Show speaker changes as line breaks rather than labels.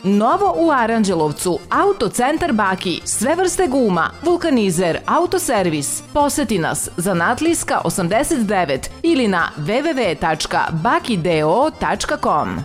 Novo u Aranđelovcu, Autocentar Baki, sve vrste guma, vulkanizer, autoservis. Poseti nas, Zanatlijska 89 ili na www.bakideo.com.